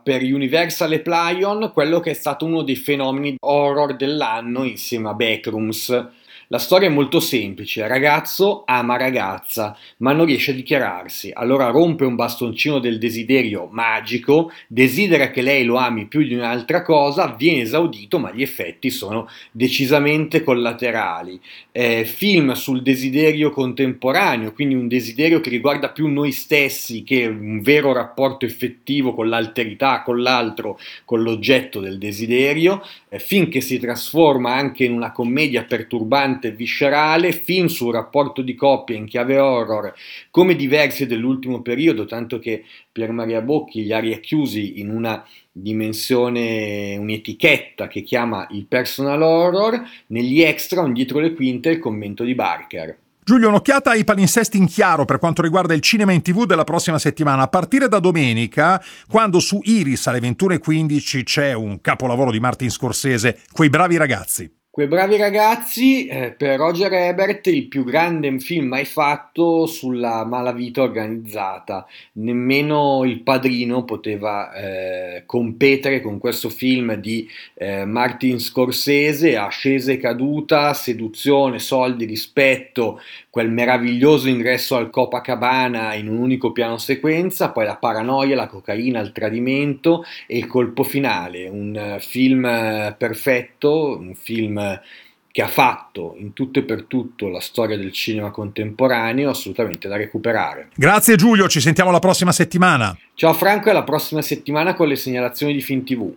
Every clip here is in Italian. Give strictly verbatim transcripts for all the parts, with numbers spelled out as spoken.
per Universal e Plaion quello che è stato uno dei fenomeni horror dell'anno insieme a Backrooms. La storia è molto semplice: ragazzo ama ragazza ma non riesce a dichiararsi, allora rompe un bastoncino del desiderio magico, desidera che lei lo ami più di un'altra cosa, viene esaudito ma gli effetti sono decisamente collaterali. Eh, film sul desiderio contemporaneo, quindi un desiderio che riguarda più noi stessi che un vero rapporto effettivo con l'alterità, con l'altro, con l'oggetto del desiderio, eh, film che si trasforma anche in una commedia perturbante viscerale, film sul rapporto di coppia in chiave horror come diversi dell'ultimo periodo, tanto che Pier Maria Bocchi li ha richiusi in una dimensione, un'etichetta che chiama il personal horror. Negli extra, un dietro le quinte, il commento di Barker. Giulio, un'occhiata ai palinsesti in chiaro per quanto riguarda il cinema in tv della prossima settimana, a partire da domenica, quando su Iris alle ventuno e quindici c'è un capolavoro di Martin Scorsese, Quei bravi ragazzi. Quei bravi ragazzi, eh, per Roger Ebert, il più grande film mai fatto sulla malavita organizzata. Nemmeno Il Padrino poteva eh, competere con questo film di eh, Martin Scorsese. Ascesa e caduta, seduzione, soldi, rispetto, quel meraviglioso ingresso al Copacabana in un unico piano sequenza, poi la paranoia, la cocaina, il tradimento e il colpo finale. Un film eh, perfetto, un film che ha fatto in tutto e per tutto la storia del cinema contemporaneo, assolutamente da recuperare. Grazie Giulio, ci sentiamo la prossima settimana. Ciao Franco, e alla prossima settimana con le segnalazioni di Film tivù.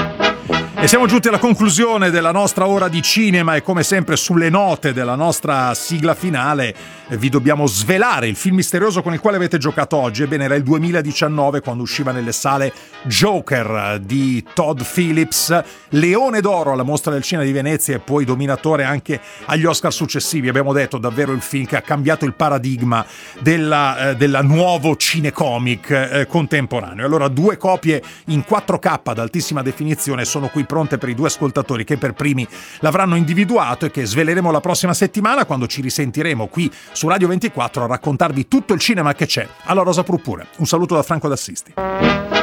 E siamo giunti alla conclusione della nostra ora di cinema e come sempre sulle note della nostra sigla finale vi dobbiamo svelare il film misterioso con il quale avete giocato oggi. Ebbene, era il duemiladiciannove quando usciva nelle sale Joker di Todd Phillips, Leone d'Oro alla Mostra del Cinema di Venezia e poi dominatore anche agli Oscar successivi. Abbiamo detto davvero il film che ha cambiato il paradigma della, eh, della nuovo cinecomic eh, contemporaneo. Allora, due copie in quattro K ad altissima definizione sono qui pronte per i due ascoltatori che per primi l'avranno individuato e che sveleremo la prossima settimana quando ci risentiremo qui su Radio ventiquattro a raccontarvi tutto il cinema che c'è alla Rosa Purpure. Un saluto da Franco D'Assisti.